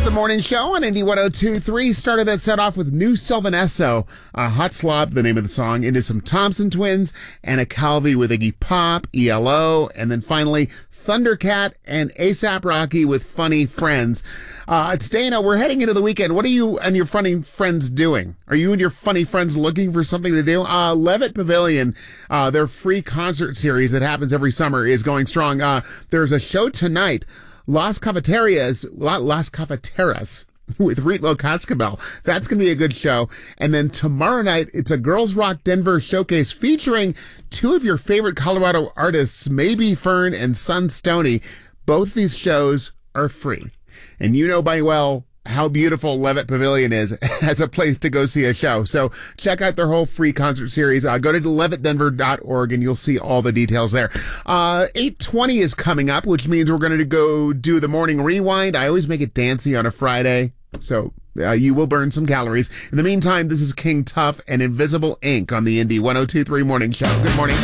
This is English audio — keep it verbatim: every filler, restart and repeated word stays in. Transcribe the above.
the morning show on Indy one oh two point three. Started that set off with New Sylvan Esso, uh, Hot Slob, the name of the song, into some Thompson Twins, and a Calvi with Iggy Pop, E L O, and then finally Thundercat and ASAP Rocky with Funny Friends. Uh, it's Dana. We're heading into the weekend. What are you and your funny friends doing? Are you and your funny friends looking for something to do? Uh, Levitt Pavilion, uh, their free concert series that happens every summer is going strong. Uh, there's a show tonight, Las Cafeterias, Las Cafeteras, with Ritmo Cascabel. That's going to be a good show. And then tomorrow night, it's a Girls Rock Denver showcase featuring two of your favorite Colorado artists, Maybe Fern and Sun Stoney. Both these shows are free. And you know by well how beautiful Levitt Pavilion is as a place to go see a show. So check out their whole free concert series. Uh, go to levitt denver dot org and you'll see all the details there. Uh, eight twenty is coming up, which means we're going to go do the morning rewind. I always make it dancey on a Friday, so uh, you will burn some calories. In the meantime, this is King Tuff and Invisible Ink on the Indy one oh two point three Morning Show. Good morning.